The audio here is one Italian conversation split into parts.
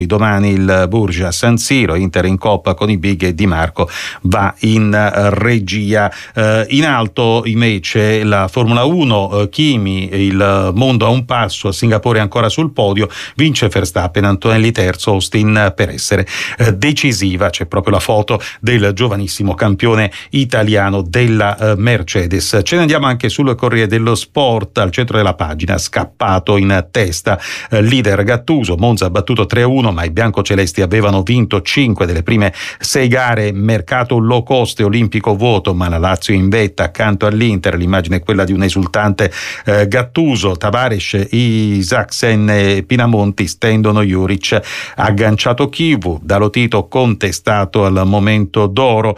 Domani il Bourges a San Siro, Inter in Coppa con i Big e Di Marco va in regia. In alto invece la Formula 1, Kimi, il mondo a un passo, a Singapore ancora sul podio, vince Verstappen, Antonelli terzo, Austin per essere decisiva. C'è proprio la foto del giovanissimo campione italiano della Mercedes. Ce ne andiamo anche sul Corriere dello Sport, al centro della pagina, scappato in testa, leader Gattuso, Monza ha battuto 3-1, ma i biancocelesti avevano vinto 5 delle prime 6 gare, mercato low cost e olimpico vuoto, ma la Lazio in vetta accanto all'Inter. L'immagine è quella di un esultante Gattuso. Tavares, Isaacsen e Pinamonti stendono Juric, agganciato Chivu, Dalotito contestato al momento d'oro,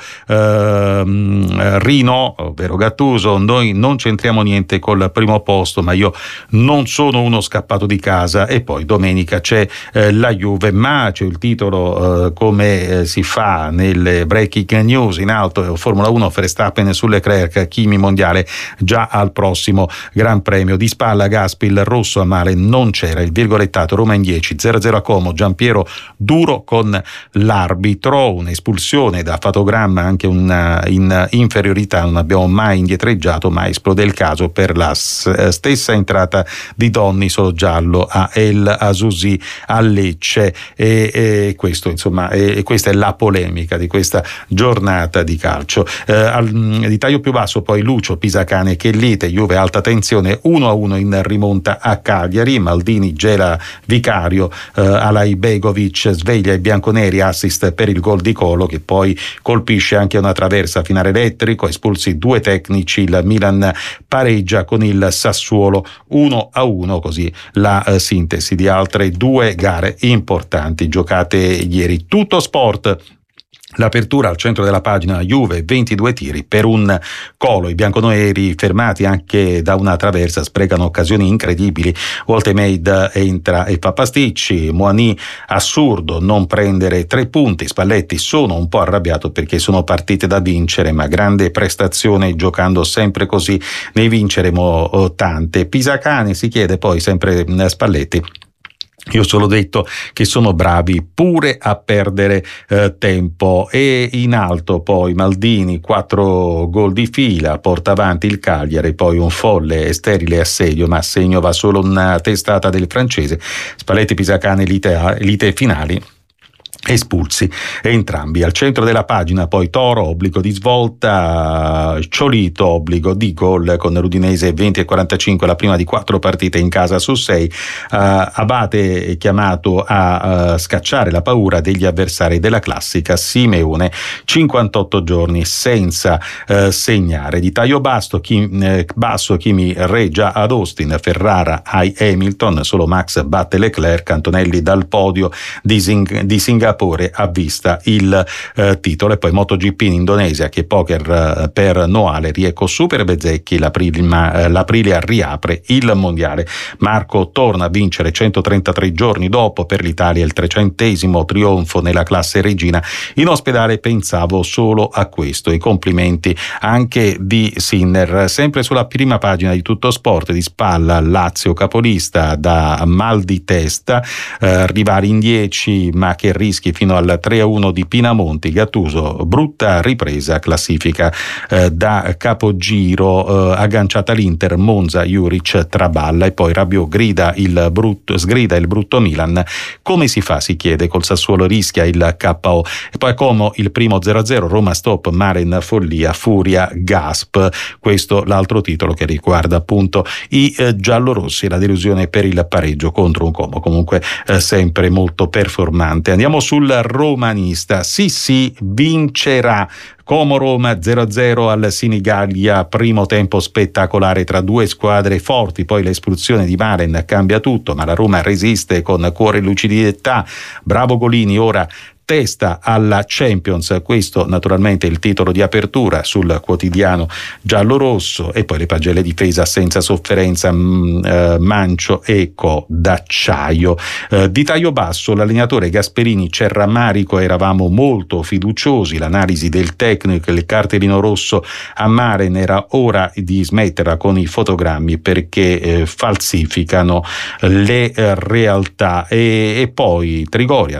Rino, ovvero Gattuso, noi non c'entriamo niente col primo posto, ma io non sono uno scappato di casa. E poi domenica c'è la Juve, ma c'è il titolo come si fa nelle breaking news. In alto Formula 1, Verstappen su Leclerc, Kimi mondiale già al prossimo Gran Premio. Di spalla Gaspi, il rosso a male non c'era, il virgolettato Roma in 10, 0-0 a Como, Giampiero duro con l'arbitro, un'espulsione da fotogramma, anche in inferiorità, non abbiamo mai indietreggiato, ma esplode il caso per la stessa entrata di Donni, solo giallo a El Azusi a Lecce. E questo, insomma, questa è la polemica di questa giornata di calcio. Di taglio più basso poi Lucio, Pisacane, Chellite, Juve alta tensione, 1-1 in rimonta a Cagliari, Maldini gela Vicario, Alai Begovic sveglia i bianconeri, assist per il gol di Colo che poi colpisce anche una traversa, finale elettrico, espulsi 2 tecnici, il Milan pareggia con il Sassuolo 1-1, così la sintesi di altre 2 gare importanti giocate ieri. Tutto sport. L'apertura al centro della pagina, Juve 22 tiri per un Colo, i bianconeri fermati anche da una traversa sprecano occasioni incredibili, Woltemade entra e fa pasticci, Moani assurdo non prendere 3 punti, Spalletti sono un po' arrabbiato perché sono partite da vincere, ma grande prestazione giocando sempre così, ne vinceremo tante. Pisacane si chiede poi sempre Spalletti. Io ho solo detto che sono bravi pure a perdere tempo. E in alto poi Maldini, 4 gol di fila, porta avanti il Cagliari, poi un folle e sterile assedio, ma a segno va solo una testata del francese. Spalletti, Pisacane, lite finali, espulsi entrambi. Al centro della pagina poi Toro, obbligo di svolta, Ciolito, obbligo di gol con l'Udinese 20-45, la prima di 4 partite in casa su 6. Abate è chiamato a scacciare la paura degli avversari della classica, Simeone 58 giorni senza segnare. Di taglio basso Kimi reggia ad Austin, Ferrara ai Hamilton, solo Max batte Leclerc, Antonelli dal podio di Singapore ha vista il titolo. E poi MotoGP in Indonesia, che poker per Noale, Rieco Super Bezzecchi, l'Aprilia riapre il mondiale. Marco torna a vincere 133 giorni dopo, per l'Italia il 300° trionfo nella classe regina. In ospedale pensavo solo a questo. I complimenti anche di Sinner. Sempre sulla prima pagina di Tutto Sport, di spalla Lazio capolista da mal di testa, rivali in 10 ma che rischia fino al 3-1 di Pinamonti. Gattuso, brutta ripresa, classifica da capogiro, agganciata l'Inter, Monza, Juric traballa. E poi Rabiot sgrida il brutto Milan. Come si fa, si chiede, col Sassuolo rischia il KO. E poi Como il primo 0-0, Roma stop, Maren follia, Furia gasp. Questo l'altro titolo che riguarda appunto i giallorossi, la delusione per il pareggio contro un Como comunque sempre molto performante. Andiamo sul romanista. Sì, vincerà. Como-Roma 0-0 al Sinigallia, primo tempo spettacolare tra 2 squadre forti, poi l'espulsione di Maren cambia tutto, ma la Roma resiste con cuore e lucidità. Bravo Golini, ora testa alla Champions. Questo naturalmente è il titolo di apertura sul quotidiano giallorosso. E poi le pagelle difesa senza sofferenza, Mancio e Co d'acciaio. Di taglio basso l'allenatore Gasperini, c'è rammarico, eravamo molto fiduciosi, l'analisi del tecnico, il cartellino rosso a Maren, era ora di smetterla con i fotogrammi perché falsificano le realtà. E poi Trigoria